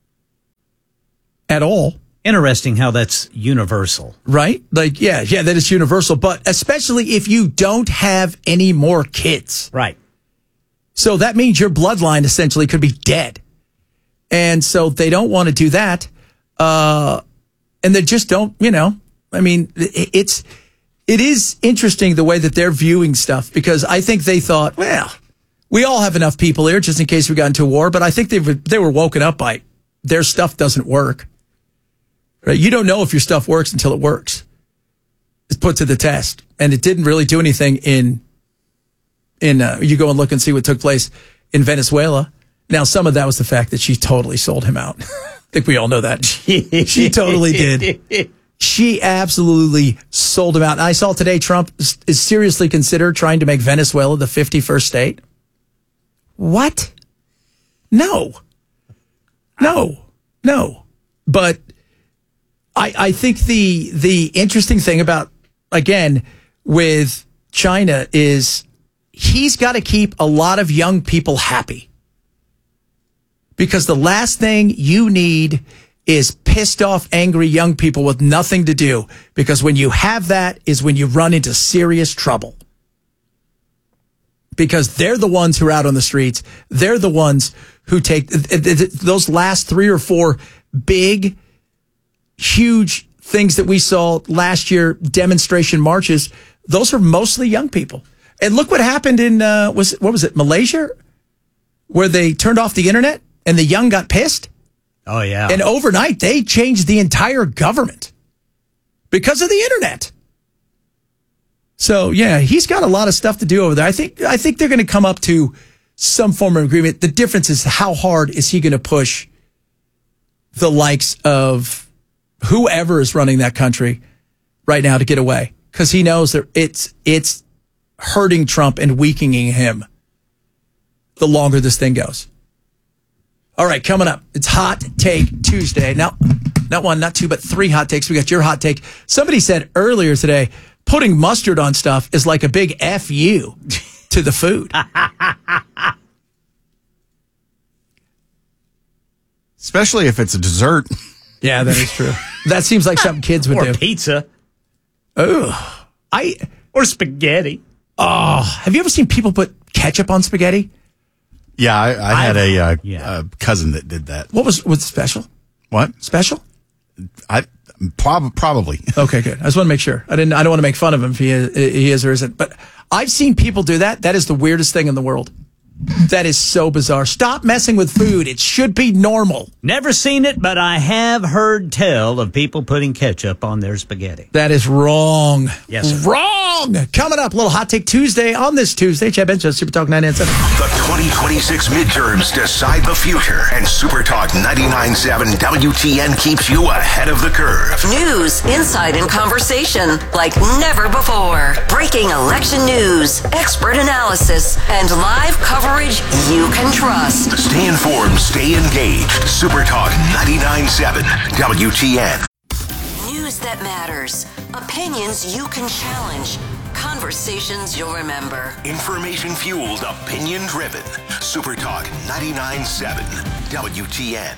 at all. Interesting how that's universal. Right? Like, yeah, yeah, that is universal. But especially if you don't have any more kids. Right. So that means your bloodline essentially could be dead. And so they don't want to do that. Uh, and they just don't, you know, I mean, it's, it is interesting the way that they're viewing stuff, because I think they thought, well, we all have enough people here just in case we got into a war. But I think they they were woken up by their stuff doesn't work. Right? You don't know if your stuff works until it works. It's put to the test. And it didn't really do anything in, in uh, you go and look and see what took place in Venezuela. Now, some of that was the fact that she totally sold him out. I think we all know that. She totally did. She absolutely sold him out. And I saw today Trump is seriously considered trying to make Venezuela the fifty-first state. What? No. No. No. But I, I think the the interesting thing about, again, with China is he's got to keep a lot of young people happy. Because the last thing you need is pissed off, angry young people with nothing to do. Because when you have that is when you run into serious trouble. Because they're the ones who are out on the streets. They're the ones who take those last three or four big, huge things that we saw last year, demonstration marches. Those are mostly young people. And look what happened in, uh, was what was it, Malaysia? Where they turned off the internet and the young got pissed. Oh, yeah. And overnight, they changed the entire government because of the internet. So, yeah, he's got a lot of stuff to do over there. I think I think they're going to come up to some form of agreement. The difference is how hard is he going to push the likes of whoever is running that country right now to get away, because he knows that it's it's hurting Trump and weakening him the longer this thing goes. All right, coming up, it's Hot Take Tuesday. Now, not one, not two, but three hot takes. We got your hot take. Somebody said earlier today, putting mustard on stuff is like a big F you to the food. Especially if it's a dessert. Yeah, that is true. That seems like something kids would or do. Or pizza. Oh, I or spaghetti. Oh, have you ever seen people put ketchup on spaghetti? Yeah, I, I had a, uh, yeah. a cousin that did that. What was was special? What special? I prob- probably. Okay, good. I just want to make sure. I didn't. I don't want to make fun of him if he is, he is or isn't. But I've seen people do that. That is the weirdest thing in the world. That is so bizarre. Stop messing with food. It should be normal. Never seen it, but I have heard tell of people putting ketchup on their spaghetti. That is wrong. Yes, sir. Wrong. Coming up, a little Hot Take Tuesday on this Tuesday. Chad Benson, Super Talk ninety-nine point seven. The twenty twenty-six midterms decide the future, and Super Talk ninety-nine point seven W T N keeps you ahead of the curve. News, insight, and conversation like never before. Breaking election news, expert analysis, and live coverage you can trust. Stay informed, stay engaged. Super Talk ninety-nine point seven W T N. News that matters. Opinions you can challenge. Conversations you'll remember. Information fueled, opinion driven. Super Talk ninety-nine point seven W T N.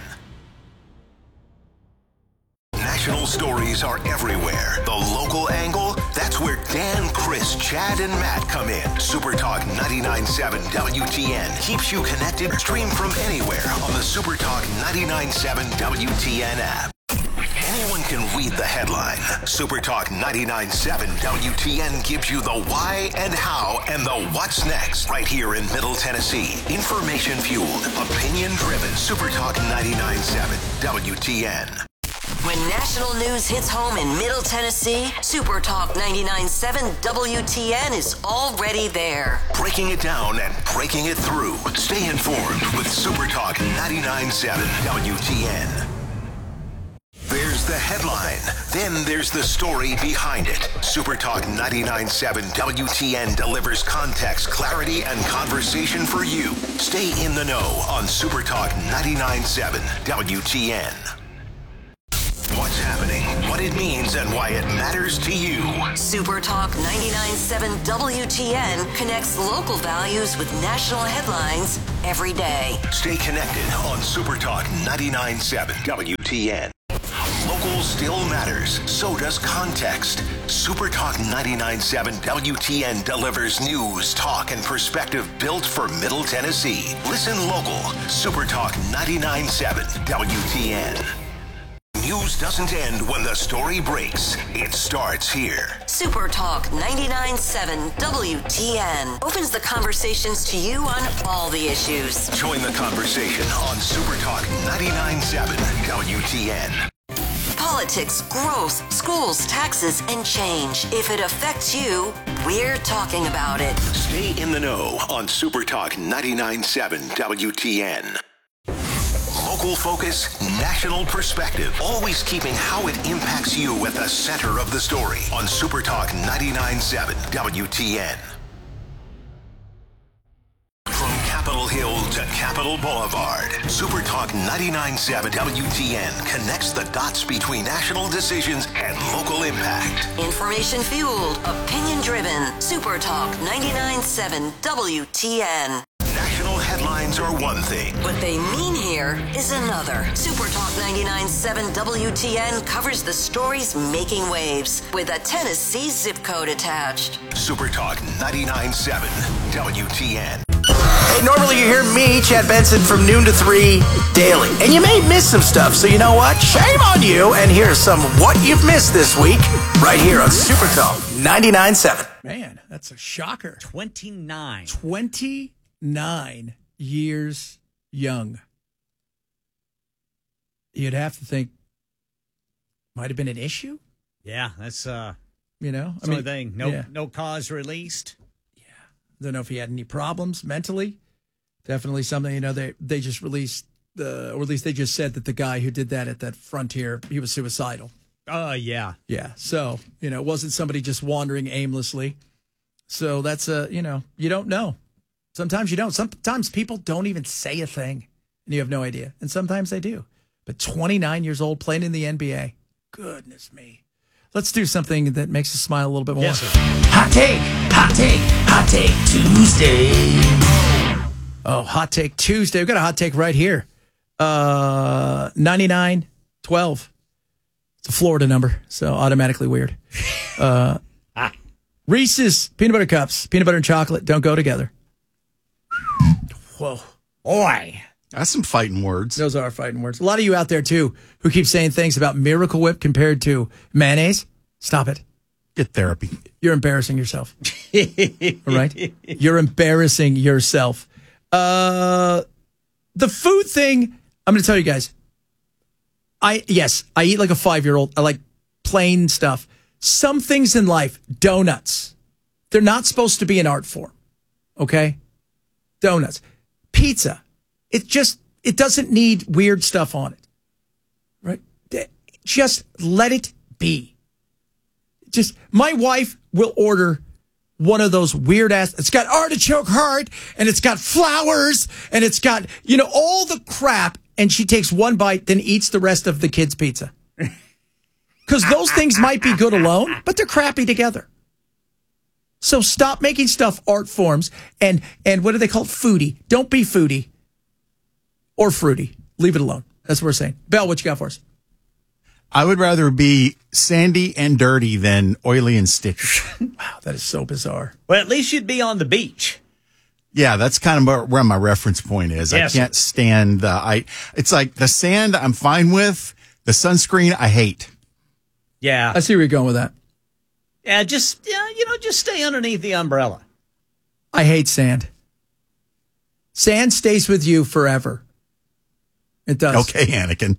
National stories are everywhere. The local angle, that's where Dan, Chris, Chad, and Matt come in. Super Talk ninety-nine point seven W T N keeps you connected. Stream from anywhere on the Super Talk ninety-nine point seven W T N app. Anyone can read the headline. Super Talk ninety-nine point seven W T N gives you the why and how and the what's next right here in Middle Tennessee. Information fueled, opinion driven. Super Talk ninety-nine point seven W T N. When national news hits home in Middle Tennessee, Super Talk ninety-nine point seven W T N is already there. Breaking it down and breaking it through. Stay informed with Super Talk ninety-nine point seven W T N. There's the headline. Then there's the story behind it. Super Talk ninety-nine point seven W T N delivers context, clarity, and conversation for you. Stay in the know on Super Talk ninety-nine point seven W T N. What's happening, what it means, and why it matters to you. Super Talk ninety-nine point seven W T N connects local values with national headlines every day. Stay connected on Super Talk ninety-nine point seven W T N. Local still matters, so does context. Super Talk ninety-nine point seven W T N delivers news, talk, and perspective built for Middle Tennessee. Listen local. Super Talk ninety-nine point seven W T N. News doesn't end when the story breaks. It starts here. Super Talk ninety-nine point seven W T N opens the conversations to you on all the issues. Join the conversation on Super Talk ninety-nine point seven W T N. Politics, growth, schools, taxes, and change. If it affects you, we're talking about it. Stay in the know on Super Talk ninety-nine point seven W T N. Local focus, national perspective. Always keeping how it impacts you at the center of the story on Super Talk ninety-nine point seven W T N. From Capitol Hill to Capitol Boulevard, Super Talk ninety-nine point seven W T N connects the dots between national decisions and local impact. Information fueled, opinion driven. Super Talk ninety-nine point seven W T N. National headlines are one thing. What they mean here is another. Super Talk ninety-nine point seven W T N covers the stories making waves with a Tennessee zip code attached. Super Talk ninety-nine point seven W T N. Hey, normally you hear me, Chad Benson, from noon to three daily. And you may miss some stuff, so you know what? Shame on you. And here's some what you've missed this week right here on Super Talk ninety-nine point seven. Man, that's a shocker. twenty-nine. twenty-nine years young. You'd have to think might have been an issue. Yeah, that's uh you know, I mean, thing. No yeah. no cause released. Don't know if he had any problems mentally. Definitely something, you know, they they just released the, or at least they just said that the guy who did that at that Frontier, he was suicidal. Uh, yeah. Yeah. So, you know, it wasn't somebody just wandering aimlessly. So that's a, you know, you don't know. Sometimes you don't. Sometimes people don't even say a thing and you have no idea. And sometimes they do. But twenty-nine years old playing in the N B A. Goodness me. Let's do something that makes us smile a little bit more. Yes, sir. Hot take, hot take, hot take Tuesday. Oh, hot take Tuesday. We've got a hot take right here. Uh, ninety-nine twelve. It's a Florida number, so automatically weird. Uh, ah. Reese's peanut butter cups, peanut butter and chocolate don't go together. Whoa. Boy. That's some fighting words. Those are fighting words. A lot of you out there, too, who keep saying things about Miracle Whip compared to mayonnaise. Stop it. Get therapy. You're embarrassing yourself. All right? You're embarrassing yourself. Uh, the food thing, I'm going to tell you guys. I Yes, I eat like a five-year-old. I like plain stuff. Some things in life, donuts, they're not supposed to be an art form. Okay? Donuts. Pizza. It just, it doesn't need weird stuff on it, right? Just let it be. Just, my wife will order one of those weird ass, it's got artichoke heart and it's got flowers and it's got, you know, all the crap. And she takes one bite, then eats the rest of the kids' pizza. Because those things might be good alone, but they're crappy together. So stop making stuff art forms and, and what do they call it? Foodie. Don't be foodie. Or fruity. Leave it alone. That's what we're saying. Bell, what you got for us? I would rather be sandy and dirty than oily and sticky. Wow, that is so bizarre. Well, at least you'd be on the beach. Yeah, that's kind of where my reference point is. Yes. I can't stand the, I, it's like the sand I'm fine with. The sunscreen I hate. Yeah. I see where you're going with that. Yeah, just, yeah, you know, just stay underneath the umbrella. I hate sand. Sand stays with you forever. It does. Okay, Anakin.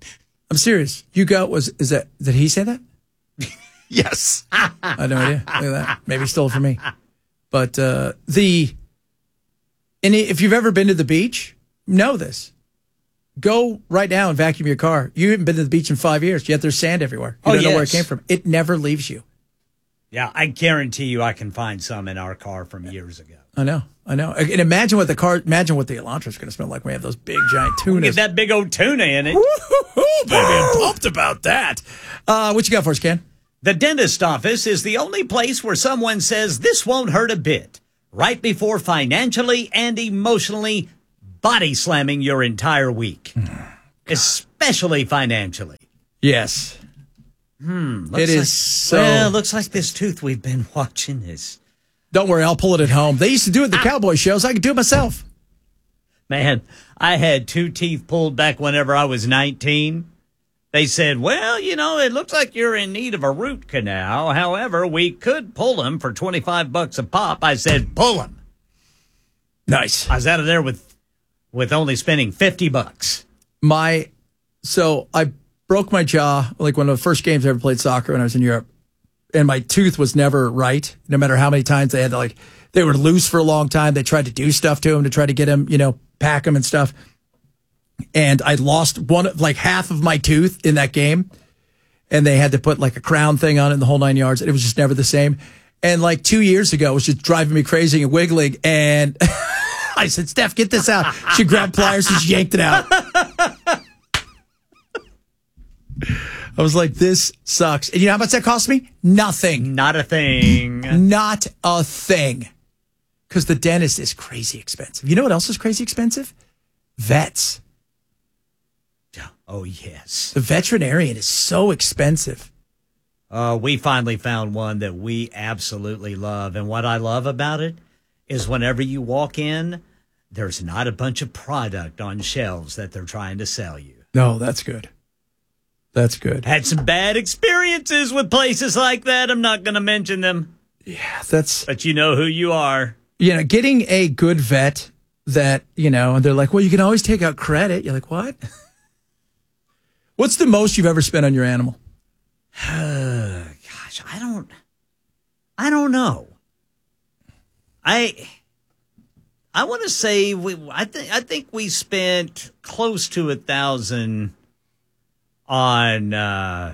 I'm serious. You go, was, is that, did he say that? Yes. I had no idea. Look at that. Maybe he stole it from me. But uh, the, and if you've ever been to the beach, know this. Go right now and vacuum your car. You haven't been to the beach in five years, yet there's sand everywhere. You Oh, don't know where it yes. came from. It never leaves you. Yeah, I guarantee you I can find some in our car from years ago. I know. I know. And imagine what the car, imagine what the Elantra's going to smell like when we have those big, giant tunas. Get that big old tuna in it. Woo-hoo-hoo, baby, I'm pumped about that. Uh, what you got for us, Ken? The dentist office is the only place where someone says this won't hurt a bit, right before financially and emotionally body slamming your entire week, oh, especially financially. Yes. Hmm. It is like, so. Well, looks like this tooth we've been watching is. Don't worry, I'll pull it at home. They used to do it at the cowboy shows. I could do it myself. Man, I had two teeth pulled back whenever I was nineteen. They said, well, you know, it looks like you're in need of a root canal. However, we could pull them for twenty-five bucks a pop. I said, pull them. Nice. I was out of there with with only spending fifty bucks. My, so I broke my jaw, like one of the first games I ever played soccer when I was in Europe. And my tooth was never right, no matter how many times they had to, like, they were loose for a long time. They tried to do stuff to him to try to get him, you know, pack him and stuff. And I lost one, like half of my tooth in that game. And they had to put like a crown thing on it in the whole nine yards. It was just never the same. And like two years ago, it was just driving me crazy and wiggling. And I said, Steph, get this out. She grabbed pliers and she yanked it out. I was like, this sucks. And you know how much that cost me? Nothing. Not a thing. Not a thing. Because the dentist is crazy expensive. You know what else is crazy expensive? Vets. Oh, yes. The veterinarian is so expensive. Uh, we finally found one that we absolutely love. And what I love about it is whenever you walk in, there's not a bunch of product on shelves that they're trying to sell you. No, that's good. That's good. Had some bad experiences with places like that. I'm not going to mention them. Yeah, that's... But you know who you are. You know, getting a good vet that, you know, and they're like, well, you can always take out credit. You're like, what? What's the most you've ever spent on your animal? Gosh, I don't... I don't know. I... I want to say we. I think. I think we spent close to a thousand on uh,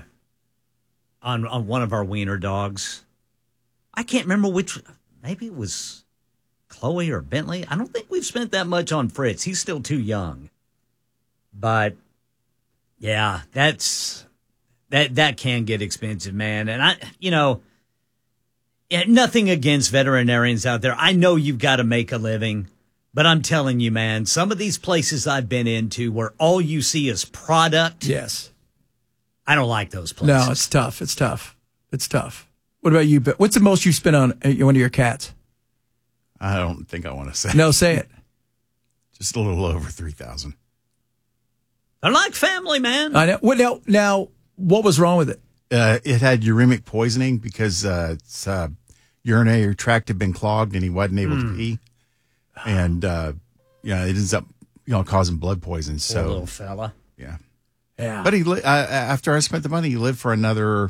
on on one of our wiener dogs. I can't remember which. Maybe it was Chloe or Bentley. I don't think we've spent that much on Fritz. He's still too young. But yeah, that's that that can get expensive, man. And I, you know, yeah, nothing against veterinarians out there. I know you've got to make a living. But I'm telling you, man, some of these places I've been into where all you see is product. Yes. I don't like those places. No, it's tough. It's tough. It's tough. What about you? What's the most you spent on one of your cats? I don't think I want to say. No, say it. Just a little over three thousand. They're like family, man. I know. Well, now, now, what was wrong with it? Uh, it had uremic poisoning because uh, its uh, urinary tract had been clogged and he wasn't able Mm. to pee. And, uh, you know, it ends up, you know, causing blood poison. So, Poor little fella. Yeah. Yeah. But he, li- uh, after I spent the money, he lived for another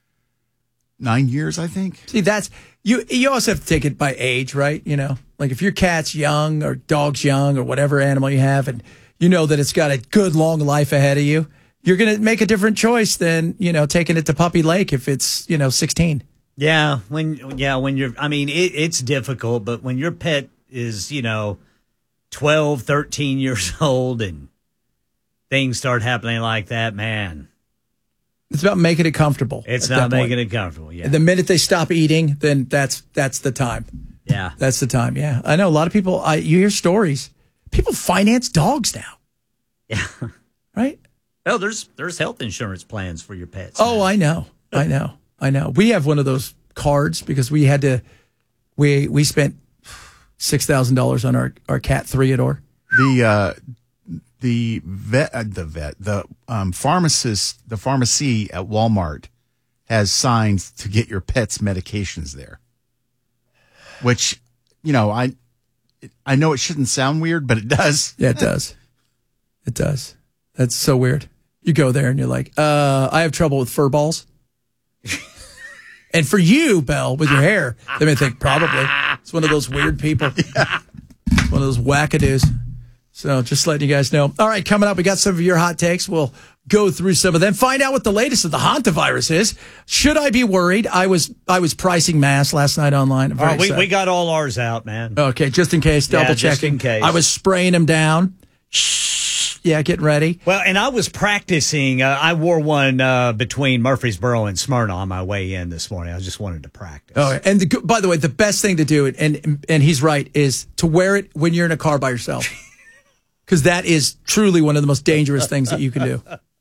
nine years, I think. See, that's, you You also have to take it by age, right? You know, like if your cat's young or dog's young or whatever animal you have, and you know that it's got a good long life ahead of you, you're going to make a different choice than, you know, taking it to Puppy Lake if it's, you know, sixteen. Yeah. When, yeah, when you're, I mean, it, it's difficult, but when your pet is, you know, twelve, thirteen years old and things start happening like that, man. It's about making it comfortable. It's at not that point. making it comfortable, yeah. The minute they stop eating, then that's that's the time. Yeah. That's the time, yeah. I know a lot of people, I you hear stories. People finance dogs now. Yeah. Right? Well, there's there's health insurance plans for your pets. Oh, I know. I know. I know. We have one of those cards because we had to, we we spent six thousand dollars on our, our cat Theodore. The, uh, the vet, uh, the vet, the um, pharmacist, the pharmacy at Walmart has signs to get your pet's medications there. Which, you know, I, I know it shouldn't sound weird, but it does. Yeah, it does. It does. That's so weird. You go there and you're like, uh, I have trouble with fur balls. And for you, Bell, with your hair, they may think probably it's one of those weird people. Yeah. It's one of those wackadoos. So just letting you guys know. All right, coming up, we got some of your hot takes. We'll go through some of them. Find out what the latest of the hantavirus is. Should I be worried? I was I was pricing masks last night online. I'm very Oh, we, excited. we got all ours out, man. Okay, just in case, double Yeah, just checking. in case. I was spraying them down. Shh. Yeah, getting ready. Well, and I was practicing. Uh, I wore one uh, between Murfreesboro and Smyrna on my way in this morning. I just wanted to practice. Oh, and the, by the way, the best thing to do, and and he's right, is to wear it when you're in a car by yourself. Because that is truly one of the most dangerous things that you can do.